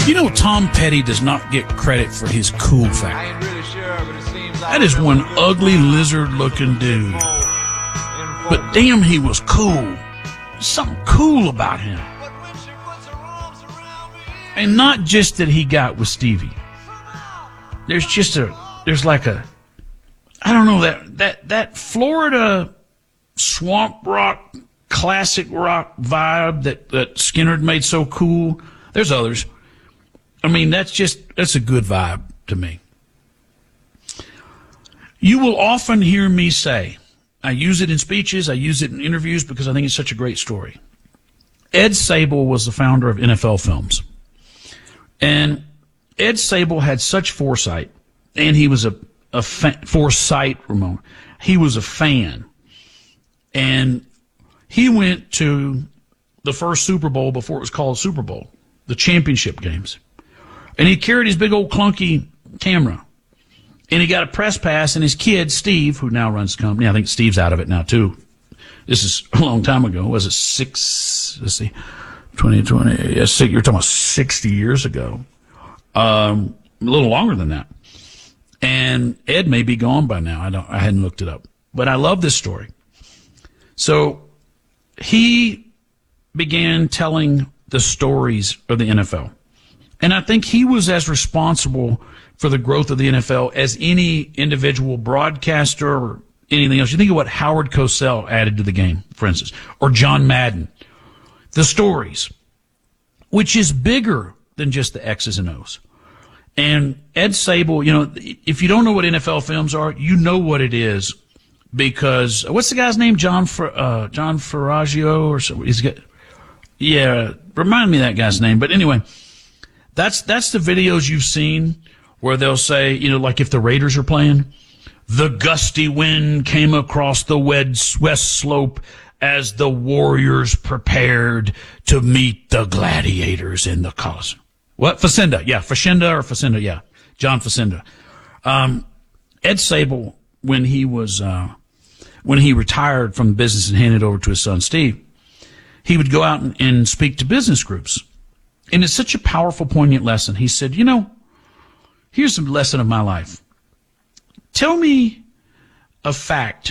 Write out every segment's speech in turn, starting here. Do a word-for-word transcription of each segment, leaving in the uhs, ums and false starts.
You know, Tom Petty does not get credit for his cool factor. I ain't really sure, but it seems That is one ugly lizard-looking dude. But damn, he was cool. Something cool about him. And not just that he got with Stevie. There's just a, there's like a, I don't know, that, that, that Florida swamp rock, classic rock vibe that, that Skinner made so cool. There's others. I mean, that's just, that's a good vibe to me. You will often hear me say, I use it in speeches, I use it in interviews because I think it's such a great story. Ed Sable was the founder of N F L Films. And Ed Sable had such foresight, and he was a, a fa- foresight, Ramon. He was a fan. And he went to the first Super Bowl before it was called Super Bowl, the championship games. And he carried his big old clunky camera. And he got a press pass, and his kid, Steve, who now runs the company, I think Steve's out of it now, too. This is a long time ago. Was it six, let's see, twenty twenty, yes, you're talking about sixty years ago. Um, a little longer than that. And Ed may be gone by now. I don't, I hadn't looked it up. But I love this story. So he began telling the stories of the N F L. And I think he was as responsible for the growth of the N F L as any individual broadcaster or anything else. You think of what Howard Cosell added to the game, for instance, or John Madden. The stories, which is bigger than just the X's and O's. And Ed Sable, you know, if you don't know what N F L Films are, you know what it is because, what's the guy's name? John uh, John Ferragio or so? He's got, yeah, remind me of that guy's name. But anyway, that's that's the videos you've seen where they'll say, you know, like if the Raiders are playing, the gusty wind came across the west slope as the warriors prepared to meet the gladiators in the Colosseum. What? Facenda. Yeah, Facenda or Facenda. Yeah, John Facenda. Um, Ed Sable, when he was, uh, when he retired from the business and handed it over to his son, Steve, he would go out and, and speak to business groups. And it's such a powerful, poignant lesson. He said, you know, here's the lesson of my life. Tell me a fact,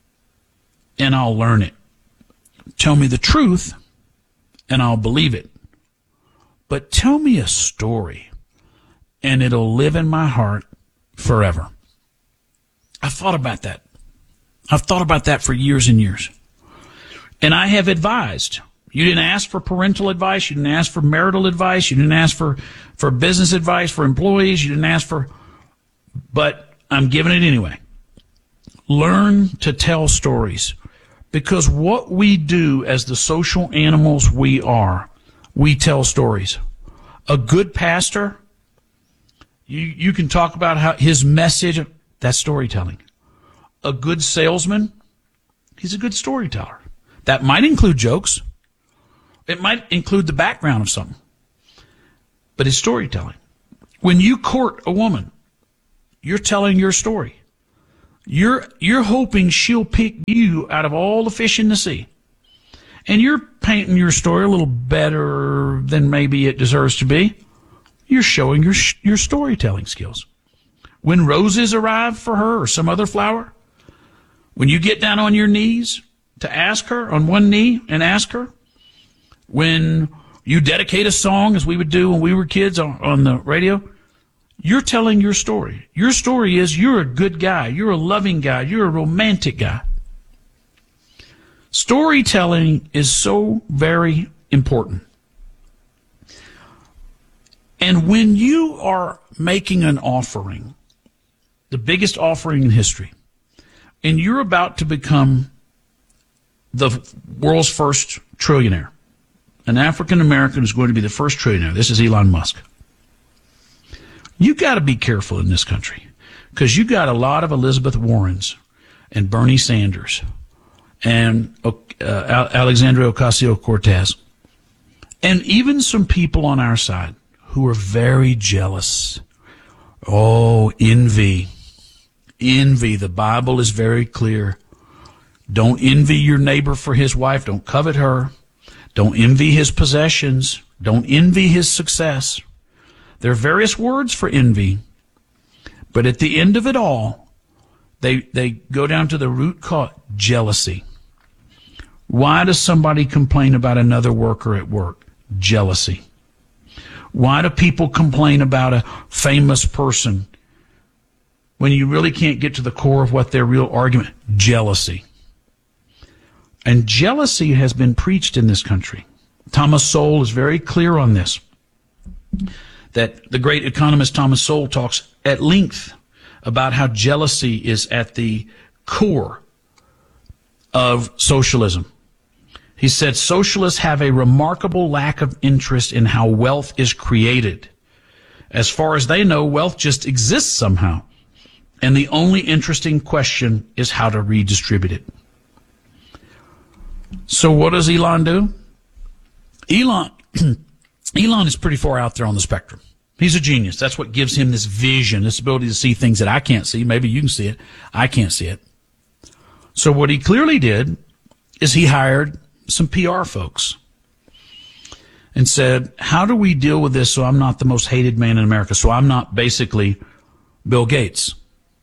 and I'll learn it. Tell me the truth, and I'll believe it. But tell me a story, and it'll live in my heart forever. I've thought about that. I've thought about that for years and years. And I have advised. You didn't ask for parental advice. You didn't ask for marital advice. You didn't ask for, for business advice for employees. You didn't ask for, but I'm giving it anyway. Learn to tell stories. Because what we do as the social animals we are, we tell stories. A good pastor, you, you can talk about how his message, that's storytelling. A good salesman, he's a good storyteller. That might include jokes. It might include the background of something. But it's storytelling. When you court a woman, you're telling your story. You're, you're hoping she'll pick you out of all the fish in the sea. And you're painting your story a little better than maybe it deserves to be. You're showing your, your storytelling skills. When roses arrive for her or some other flower, when you get down on your knees to ask her, on one knee and ask her, when you dedicate a song, as we would do when we were kids on, on the radio, you're telling your story. Your story is you're a good guy. You're a loving guy. You're a romantic guy. Storytelling is so very important. And when you are making an offering, the biggest offering in history, and you're about to become the world's first trillionaire, an African American is going to be the first trillionaire. This is Elon Musk. You got to be careful in this country because you got a lot of Elizabeth Warrens and Bernie Sanders and uh, Alexandria Ocasio-Cortez and even some people on our side who are very jealous. Oh, envy. Envy. The Bible is very clear. Don't envy your neighbor for his wife. Don't covet her. Don't envy his possessions. Don't envy his success. There are various words for envy, but at the end of it all, they they go down to the root cause, jealousy. Why does somebody complain about another worker at work? Jealousy. Why do people complain about a famous person when you really can't get to the core of what their real argument? Jealousy. And jealousy has been preached in this country. Thomas Sowell is very clear on this, that the great economist Thomas Sowell talks at length about how jealousy is at the core of socialism. He said socialists have a remarkable lack of interest in how wealth is created. As far as they know, wealth just exists somehow. And the only interesting question is how to redistribute it. So what does Elon do? Elon, Elon is pretty far out there on the spectrum. He's a genius. That's what gives him this vision, this ability to see things that I can't see. Maybe you can see it. I can't see it. So what he clearly did is he hired some P R folks and said, how do we deal with this so I'm not the most hated man in America, so I'm not basically Bill Gates?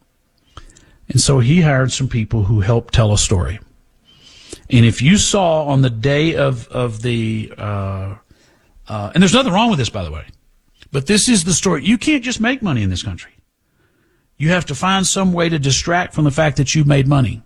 And so he hired some people who helped tell a story. And if you saw on the day of, of the, uh, uh, and there's nothing wrong with this, by the way, but this is the story. You can't just make money in this country. You have to find some way to distract from the fact that you've made money.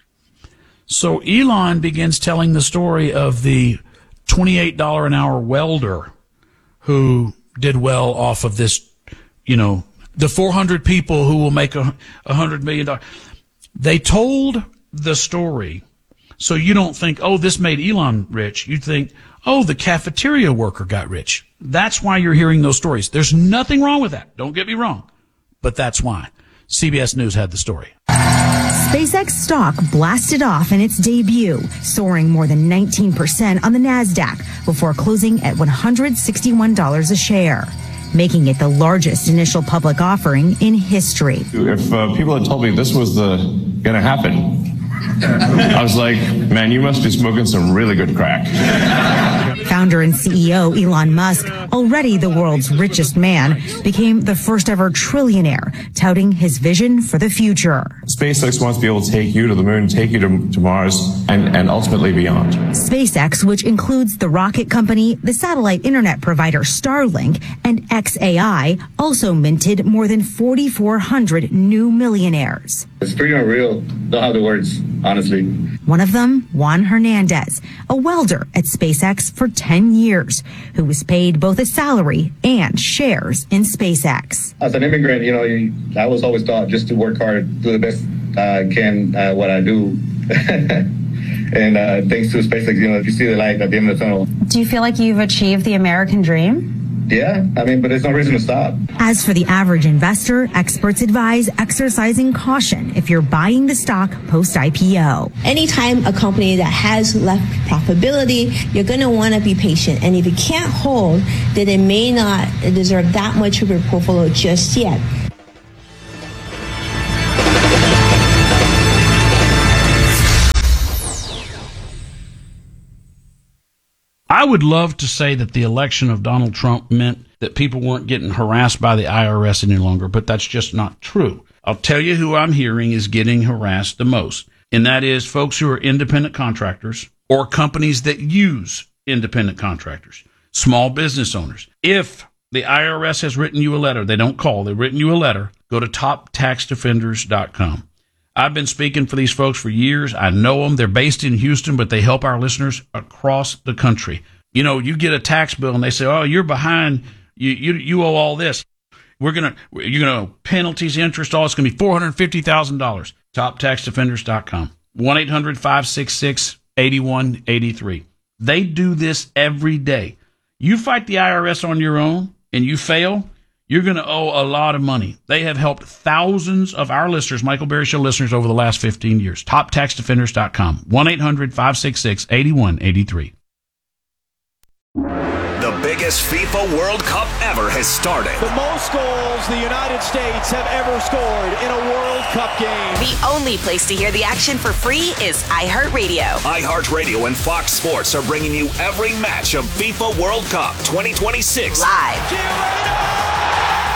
So Elon begins telling the story of the twenty-eight dollars an hour welder who did well off of this, you know, the four hundred people who will make a one hundred million dollars. They told the story so you don't think, oh, this made Elon rich. You think, oh, the cafeteria worker got rich. That's why you're hearing those stories. There's nothing wrong with that. Don't get me wrong. But that's why. C B S News had the story. SpaceX stock blasted off in its debut, soaring more than nineteen percent on the NASDAQ before closing at one hundred sixty-one dollars a share, making it the largest initial public offering in history. If uh, people had told me this was the going to happen, I was like, man, you must be smoking some really good crack. Founder and C E O Elon Musk, already the world's richest man, became the first ever trillionaire, touting his vision for the future. SpaceX wants to be able to take you to the moon, take you to, to Mars, and, and ultimately beyond. SpaceX, which includes the rocket company, the satellite internet provider Starlink, and X A I, also minted more than forty-four hundred new millionaires. It's pretty unreal. Don't have the words, honestly. One of them, Juan Hernandez, a welder at SpaceX for ten years, who was paid both a salary and shares in SpaceX. As an immigrant, you know, you, I was always taught just to work hard, do the best I uh, can uh, what I do. And uh, thanks to SpaceX, you know, you see the light at the end of the tunnel. Do you feel like you've achieved the American dream? Yeah, I mean, but there's no reason to stop. As for the average investor, experts advise exercising caution if you're buying the stock post-I P O. Anytime a company that has left profitability, you're going to want to be patient. And if you can't hold, then it may not deserve that much of your portfolio just yet. I would love to say that the election of Donald Trump meant that people weren't getting harassed by the I R S any longer, but that's just not true. I'll tell you who I'm hearing is getting harassed the most, and that is folks who are independent contractors or companies that use independent contractors, small business owners. If the I R S has written you a letter, they don't call, they've written you a letter, go to top tax defenders dot com. I've been speaking for these folks for years. I know them. They're based in Houston, but they help our listeners across the country. You know, you get a tax bill and they say, oh, you're behind. You you, you owe all this. We're going to, you're going to penalties, interest, all. It's going to be four hundred fifty thousand dollars. top tax defenders dot com. one eight hundred five six six eight one eight three. They do this every day. You fight the I R S on your own and you fail, you're going to owe a lot of money. They have helped thousands of our listeners, Michael Berry Show listeners, over the last fifteen years. top tax defenders dot com. one eight hundred five six six eight one eight three. The biggest FIFA World Cup ever has started. The most goals the United States have ever scored in a World Cup game. The only place to hear the action for free is iHeartRadio. iHeartRadio and Fox Sports are bringing you every match of FIFA World Cup twenty twenty-six. Live. Get ready to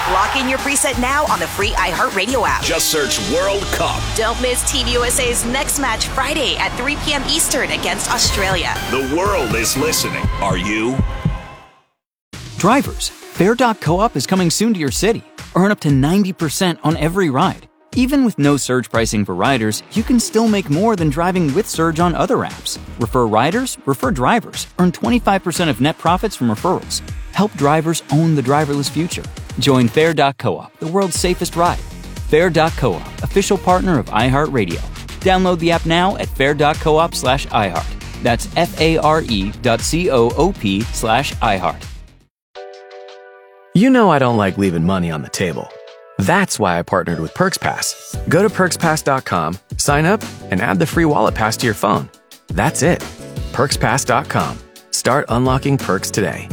Lock in your preset now on the free iHeartRadio app. Just search World Cup. Don't miss Team U S A's next match Friday at three p.m. Eastern against Australia. The world is listening. Are you? Drivers, Fair dot coop is coming soon to your city. Earn up to ninety percent on every ride. Even with no surge pricing for riders, you can still make more than driving with Surge on other apps. Refer riders, refer drivers. Earn twenty-five percent of net profits from referrals. Help drivers own the driverless future. Join Fair dot coop, the world's safest ride. Fair dot coop, official partner of iHeartRadio. Download the app now at fair dot coop slash iHeart. That's F-A-R-E dot C-O-O-P slash iHeart. You know I don't like leaving money on the table. That's why I partnered with PerksPass. Go to perks pass dot com, sign up, and add the free wallet pass to your phone. That's it. perks pass dot com. Start unlocking perks today.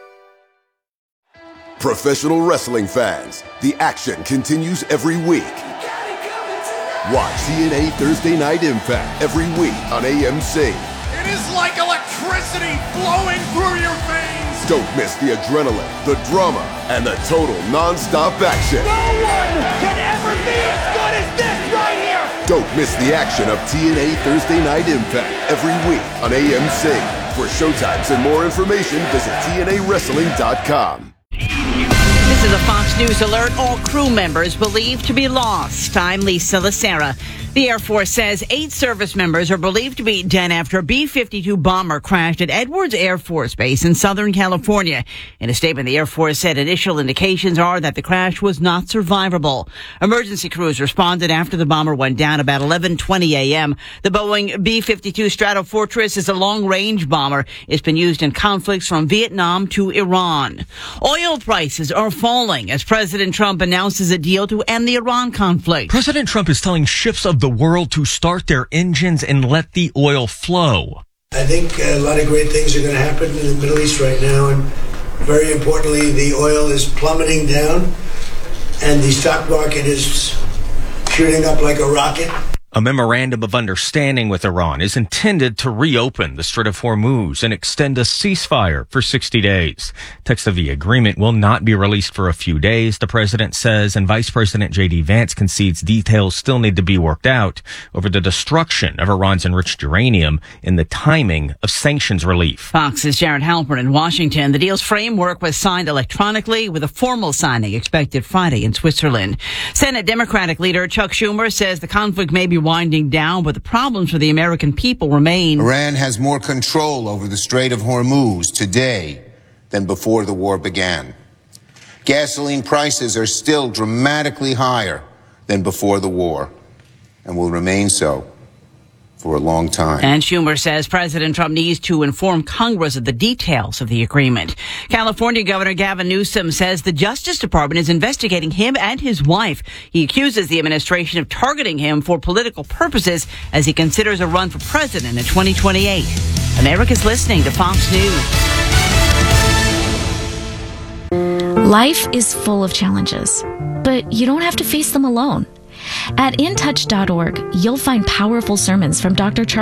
Professional wrestling fans, the action continues every week. Watch T N A Thursday Night Impact every week on A M C. It is like electricity flowing through your veins. Don't miss the adrenaline, the drama, and the total non-stop action. No one can ever be as good as this right here. Don't miss the action of T N A Thursday Night Impact every week on A M C. For showtimes and more information, visit T N A wrestling dot com. This is a Fox News alert. All crew members believed to be lost. I'm Lisa Lacera. The Air Force says eight service members are believed to be dead after a B fifty-two bomber crashed at Edwards Air Force Base in Southern California. In a statement, the Air Force said initial indications are that the crash was not survivable. Emergency crews responded after the bomber went down about eleven twenty a.m. The Boeing B fifty-two Stratofortress is a long-range bomber. It's been used in conflicts from Vietnam to Iran. Oil prices are falling as President Trump announces a deal to end the Iran conflict. President Trump is telling ships of the world to start their engines and let the oil flow. I think a lot of great things are going to happen in the Middle East right now, and very importantly, the oil is plummeting down and the stock market is shooting up like a rocket. A memorandum of understanding with Iran is intended to reopen the Strait of Hormuz and extend a ceasefire for sixty days. Text of the agreement will not be released for a few days, the president says, and Vice President J D Vance concedes details still need to be worked out over the destruction of Iran's enriched uranium and the timing of sanctions relief. Fox's Jared Halpern in Washington. The deal's framework was signed electronically with a formal signing expected Friday in Switzerland. Senate Democratic leader Chuck Schumer says the conflict may be winding down, but the problems for the American people remain. Iran has more control over the Strait of Hormuz today than before the war began. Gasoline prices are still dramatically higher than before the war and will remain so for a long time. And Schumer says President Trump needs to inform Congress of the details of the agreement. California Governor Gavin Newsom says the Justice Department is investigating him and his wife. He accuses the administration of targeting him for political purposes as he considers a run for president in twenty twenty-eight. America's listening to Fox News. Life is full of challenges, but you don't have to face them alone. At in touch dot org, you'll find powerful sermons from Doctor Charles